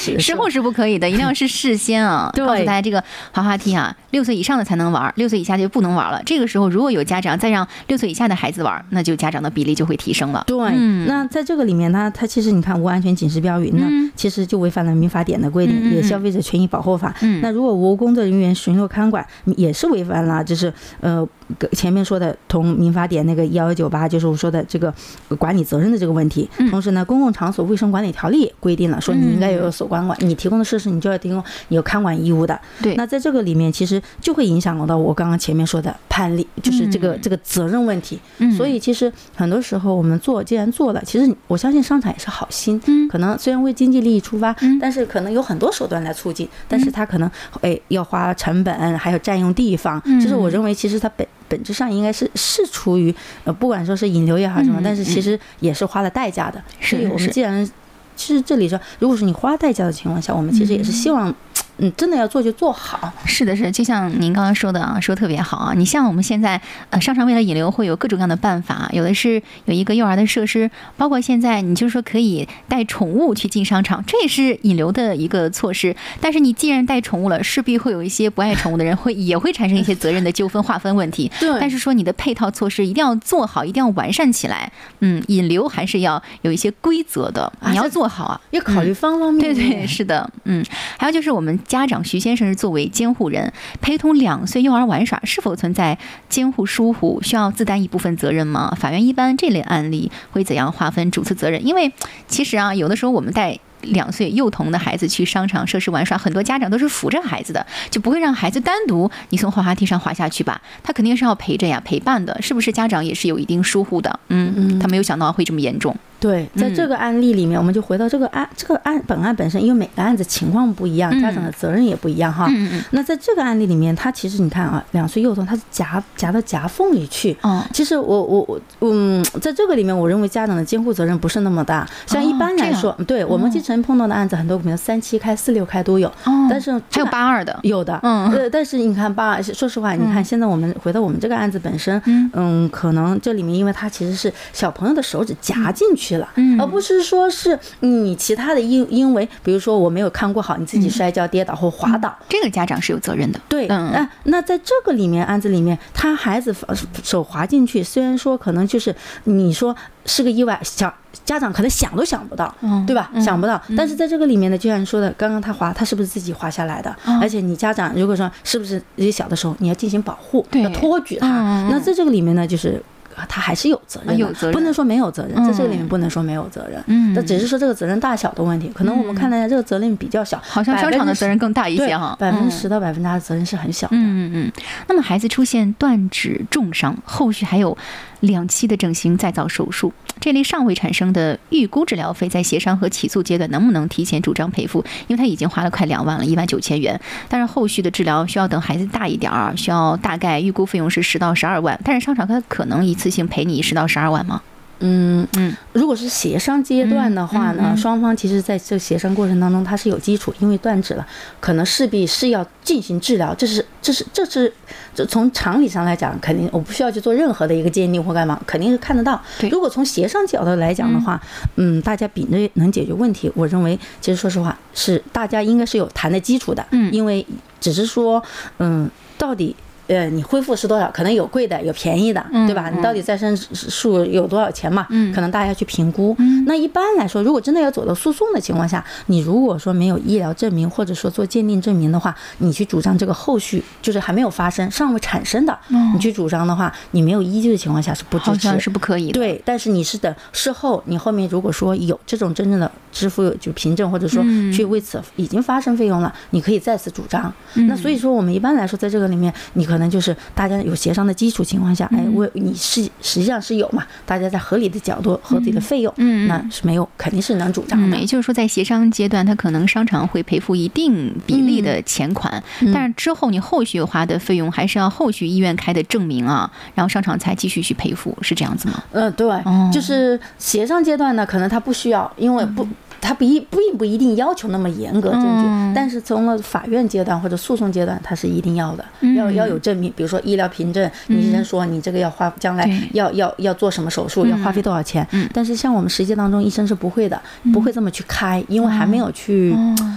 事后是不可以的，一定要是事先啊，告诉大家这个滑滑梯啊，6岁以上的才能玩，6岁以下就不能玩了。这个时候如果有家长再让6岁以下的孩子玩，那就家长的比例就会提升了。 对，那在这个里面呢，它其实你看无安全警示标语，那其实就违反了民法典的规定，也消费者权益保护法。那如果无工作人员巡逻看管，也是违反了，就是前面说的同民法典那个1198，就是我说的这个管理责任的这个问题。同时呢，公共场所卫生管理条例也规定了，说你应该有所管管，你提供的设施你就要提供有看管义务的。 对， 那在这个里面其实就会影响到我刚刚前面说的判例，就是这个责任问题。所以其实很多时候我们既然做了，其实我相信商场也是好心，可能虽然为经济利益出发，但是可能有很多手段来促进，但是他可能要花成本，还有占用地方。其实我认为其实他本质上应该是出于不管说是引流也好什么，但是其实也是花了代价的。所以我们既然其实这里说，如果是你花代价的情况下，我们其实也是希望真的要做就做好。 是的，就像您刚刚说的啊，说特别好啊。你像我们现在商场为了引流会有各种各样的办法，有的是有一个幼儿的设施，包括现在你就说可以带宠物去进商场，这也是引流的一个措施。但是你既然带宠物了，势必会有一些不爱宠物的人也会产生一些责任的纠纷划分问题。 对。 但是说你的配套措施一定要做好，一定要完善起来。引流还是要有一些规则的，你要做好啊， 要考虑方方面面。 对，是的。还有就是我们家长徐先生是作为监护人，陪同2岁幼儿玩耍，是否存在监护疏忽，需要自担一部分责任吗？法院一般这类案例会怎样划分主次责任？因为其实啊，有的时候我们带2岁幼童的孩子去商场设施玩耍，很多家长都是扶着孩子的，就不会让孩子单独你从滑滑梯上滑下去吧，他肯定是要陪着呀，陪伴的，是不是？家长也是有一定疏忽的。他没有想到会这么严重。 对，在这个案例里面，我们就回到这个本案本身，因为每个案子情况不一样，家长的责任也不一样哈。那在这个案例里面，他其实你看啊，2岁幼童他是夹到夹缝里去。其实我在这个里面，我认为家长的监护责任不是那么大。像一般来说，对我们基层碰到的案子很多，比如37开、46开都有。但是还有82的， 有的。但是你看82，说实话，你看现在我们回到我们这个案子本身，可能这里面因为他其实是小朋友的手指夹进去了，而不是说是你其他的因为比如说我没有看过好，你自己摔跤跌倒或滑倒， 这个家长是有责任的。 对，那在这个里面案子里面，他孩子手滑进去，虽然说可能就是你说是个意外，家长可能想都想不到，对吧？想不到。但是在这个里面呢，就像你说的，刚刚他是不是自己滑下来的？而且你家长如果说是不是小的时候你要进行保护，要托举他，那在这个里面呢，就是他还是有责任的，不能说没有责任，在这个里面不能说没有责任，那只是说这个责任大小的问题。可能我们看来这个责任比较小， 好像商场的责任更大一些哈 ，10%到2%的责任是很小的。 那么孩子出现断指重伤，后续还有2期的整形再造手术，这类尚未产生的预估治疗费，在协商和起诉阶段能不能提前主张赔付？因为他已经花了快2万了，19000元。但是后续的治疗需要等孩子大一点儿，需要大概预估费用是10到12万。但是商场他可能一次性赔你10到12万吗？ 如果是协商阶段的话呢，双方其实在这协商过程当中它是有基础，因为断指了，可能势必是要进行治疗，这是从常理上来讲，肯定我不需要去做任何的一个鉴定或干嘛，肯定是看得到。如果从协商角度来讲的话，大家比着能解决问题，我认为其实说实话是大家应该是有谈的基础的，因为只是说到底你恢复是多少？可能有贵的，有便宜的，对吧？你到底再生数有多少钱嘛？可能大家去评估。那一般来说，如果真的要走到诉讼的情况下，你如果说没有医疗证明，或者说做鉴定证明的话，你去主张这个后续就是还没有发生、尚未产生的，你去主张的话，你没有依据的情况下是不支持，好像是不可以的。 对，但是你是等事后，你后面如果说有这种真正的支付就凭证，或者说去为此已经发生费用了，你可以再次主张。那所以说，我们一般来说在这个里面，你可能就是大家有协商的基础情况下，你实际上是有嘛，大家在合理的角度、合理的费用，那是没有，肯定是能主张的。 也就是说，在协商阶段，他可能商场会赔付一定比例的钱款，但是之后你后续花的费用还是要后续医院开的证明啊，然后商场才继续去赔付，是这样子吗？ 对，就是协商阶段呢，可能他不需要，因为他并不一定要求那么严格证据，但是从了法院阶段或者诉讼阶段，它是一定要的，要有证明，比如说医疗凭证，你医生说你这个要花将来要做什么手术，要花费多少钱，但是像我们实际当中医生是不会的，不会这么去开，因为还没有去